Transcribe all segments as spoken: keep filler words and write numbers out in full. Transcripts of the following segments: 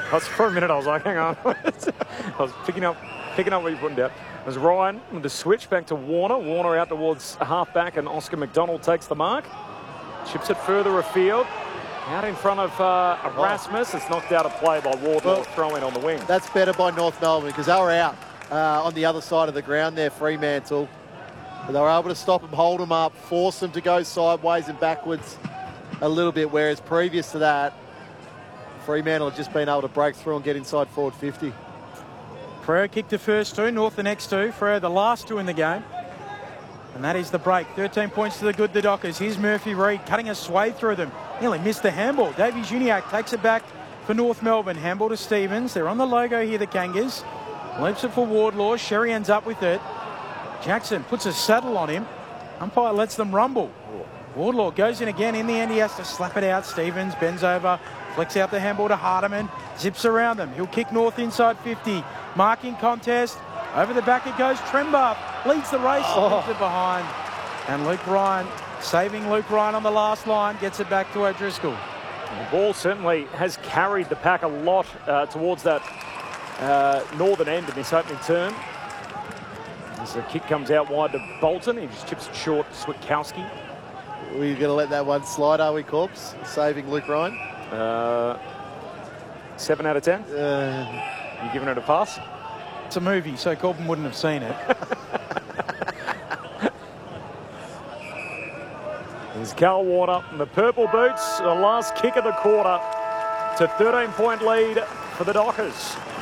was, for a minute I was like, hang on. I was picking up picking up what you're putting down. It was Ryan with the switch back to Warner. Warner out towards half-back, and Oscar McDonald takes the mark. Chips it further afield. Out in front of uh, Erasmus. It's knocked out a play by Wardlaw, well, throw-in on the wing. That's better by North Melbourne because they were out uh, on the other side of the ground there, Fremantle. But they were able to stop them, hold them up, force them to go sideways and backwards a little bit, whereas previous to that, Fremantle had just been able to break through and get inside forward fifty. Freo kicked the first two, North the next two. Freo the last two in the game. And that is the break. thirteen points to the good, the Dockers. Here's Murphy Reid cutting a swathe through them. Nearly missed the handball. Davey Juniak takes it back for North Melbourne. Handball to Stevens. They're on the logo here, the Kangas. Leaps it for Wardlaw. Sherry ends up with it. Jackson puts a saddle on him. Umpire lets them rumble. Wardlaw goes in again. In the end, he has to slap it out. Stevens bends over, flicks out the handball to Hardiman. Zips around them. He'll kick North inside fifty. Marking contest. Over the back it goes. Trembath leads the race, oh. leaves it behind. And Luke Ryan, saving Luke Ryan on the last line, gets it back to O'Driscoll. The ball certainly has carried the pack a lot uh, towards that uh, northern end in this opening term. As the kick comes out wide to Bolton, he just chips it short to Switkowski. We're going to let that one slide, are we, Corbs? Saving Luke Ryan? Uh, seven out of ten? Uh, you giving it a pass? It's a movie, so Corbin wouldn't have seen it. There's Cal Warner in the purple boots. The last kick of the quarter to thirteen-point lead for the Dockers.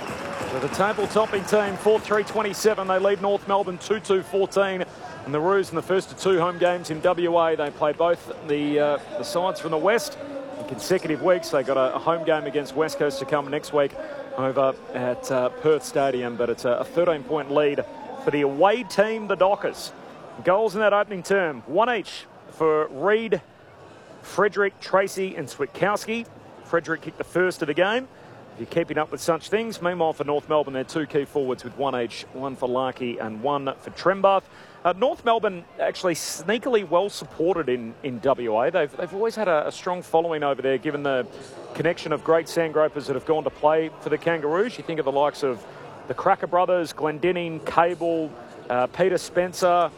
So the table-topping team, four three twenty-seven. They lead North Melbourne two two fourteen. And the Roos in the first of two home games in W A. They play both the, uh, the sides from the West in consecutive weeks. They got a, a home game against West Coast to come next week over at uh, Perth Stadium. But it's a thirteen-point lead for the away team, the Dockers. Goals in that opening term, one each for Reid, Frederick, Tracy and Switkowski. Frederick kicked the first of the game. If you're keeping up with such things. Meanwhile, for North Melbourne, they're two key forwards with one each, one for Larkey and one for Trembath. Uh, North Melbourne actually sneakily well supported in, in W A. They've, they've always had a, a strong following over there, given the connection of great sandgropers that have gone to play for the Kangaroos. You think of the likes of the Cracker Brothers, Glendinning, Cable, uh, Peter Spencer,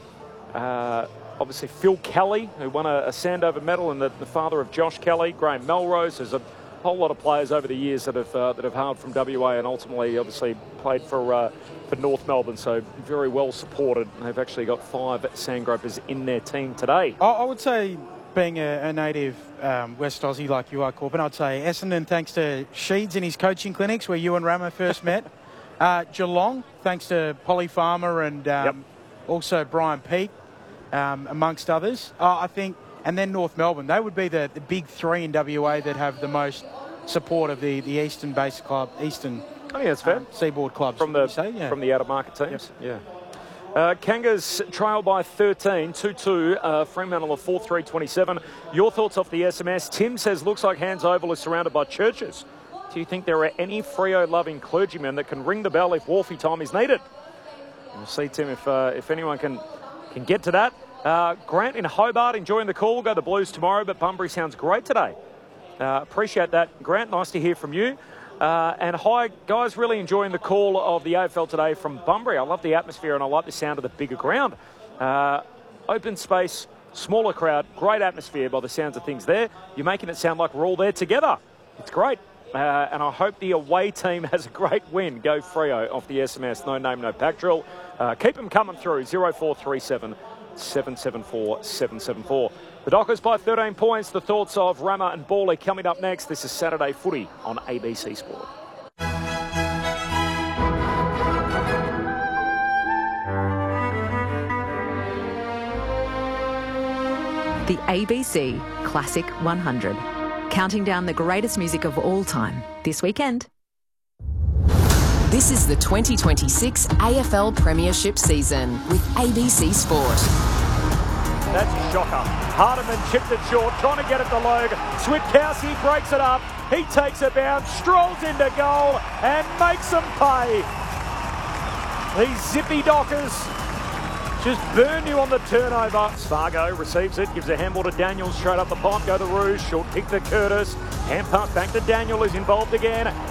uh, obviously Phil Kelly, who won a, a Sandover medal, and the, the father of Josh Kelly, Graham Melrose. There's a whole lot of players over the years that have uh, that have hailed from W A and ultimately, obviously, played for uh, for North Melbourne. So very well supported. They've actually got five Sandgropers in their team today. I, I would say, being a, a native um, West Aussie like you are, Corbin, I'd say Essendon, thanks to Sheeds in his coaching clinics where you and Rama first met. Uh, Geelong, thanks to Polly Farmer and um, yep. also Brian Peake, um, amongst others. Uh, I think. And then North Melbourne. They would be the, the big three in W A that have the most support of the, the Eastern-based club, Eastern I think that's fair. Um, seaboard clubs. From the, say? Yeah. from the out-of-market teams. Yep. Yeah. Uh, Kangas trail by thirteen, two two. Uh, Fremantle of four three twenty-seven. Your thoughts off the S M S? Tim says, looks like Hands Oval is surrounded by churches. Do you think there are any Freo-loving clergymen that can ring the bell if Wharfie time is needed? We'll see, Tim, if, uh, if anyone can, can get to that. Uh, Grant in Hobart enjoying the call. We'll go the Blues tomorrow, but Bunbury sounds great today. Uh, appreciate that, Grant. Nice to hear from you. Uh, and hi, guys, really enjoying the call of the A F L today from Bunbury. I love the atmosphere and I like the sound of the bigger ground. Uh, open space, smaller crowd, great atmosphere by the sounds of things there. You're making it sound like we're all there together. It's great. Uh, and I hope the away team has a great win. Go Freo off the S M S. No name, no pack drill. Uh, keep them coming through. zero four three seven seven seven four seven seven four. The Dockers by thirteen points. The thoughts of Rama and Bawley coming up next. This is Saturday Footy on A B C Sport. The A B C Classic one hundred. Counting down the greatest music of all time this weekend. This is the twenty twenty-six A F L Premiership season with A B C Sport. That's a shocker. Hardiman chipped it short, trying to get it to Logue. Switkowski breaks it up. He takes a bounce, strolls into goal and makes them pay. These zippy Dockers just burn you on the turnover. Spargo receives it, gives a handball to Daniels, straight up the pipe, go to Rouge, short kick to Curtis. Hand pass back to Daniel, who's involved again.